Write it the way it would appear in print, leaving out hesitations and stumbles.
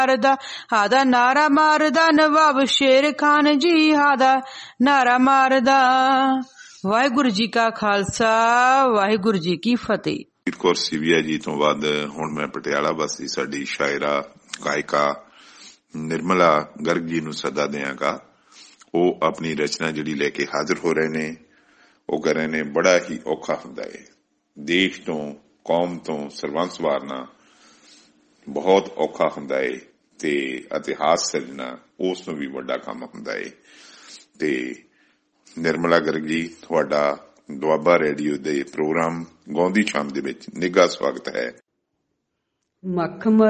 ਮਾਰਦਾ, ਹਾਦਾ ਨਾਰਾ ਮਾਰਦਾ ਨਵਾਬ ਸ਼ੇਰ ਖਾਨ ਜੀ, ਹਾਦਾ ਨਾਰਾ ਮਾਰਦਾ। ਵਾਹਿਗੁਰੂ ਜੀ ਕਾ ਖਾਲਸਾ, ਵਾਹਿਗੁਰੂ ਜੀ ਕੀ ਫਤਿਹ। ਕੌਰ ਸਿਵੀਆ ਜੀ ਤੋਂ ਬਾਅਦ ਹੁਣ ਮੈਂ ਪਟਿਆਲਾ ਵਾਸੀ ਸਾਡੀ ਸ਼ਾਇਰਾ ਗਾਇਕਾ ਨਿਰਮਲਾ ਗਰਗ ਜੀ ਨੂੰ ਸੱਦਾ ਦਿਆਂਗਾ। ਉਹ ਆਪਣੀ ਰਚਨਾ ਜਿਹੜੀ ਲੈ ਕੇ ਹਾਜ਼ਰ ਹੋ ਰਹੇ ਨੇ। ਉਹ ਕਰ ਰਹੇ ਨੇ, ਬੜਾ ਹੀ ਔਖਾ ਹੁੰਦਾ ਹੈ ਦੇਸ਼ ਤੋਂ ਕੌਮ ਤੋਂ ਸਰਬੰਸ ਵਾਰਨਾ, ਬਹੁਤ ਔਖਾ ਹੁੰਦਾ ਹੈ ਤੇ ਇਤਿਹਾਸ ਸਿਰਜਣਾ ਉਸ ਤੋਂ ਵੀ ਵੱਡਾ ਕੰਮ ਹੁੰਦਾ ਹੈ। ਤੇ ਨਿਰਮਲਾ ਗਰਗ ਜੀ, ਤੁਹਾਡਾ ਦੁਆਬਾ ਰੇਡੀਓ ਦੇ ਪ੍ਰੋਗਰਾਮ ਗਾਉਂਦੀ ਸ਼ਾਮ ਦੇ ਵਿੱਚ ਨਿੱਘਾ ਸਵਾਗਤ ਹੈ। ਮੱਖ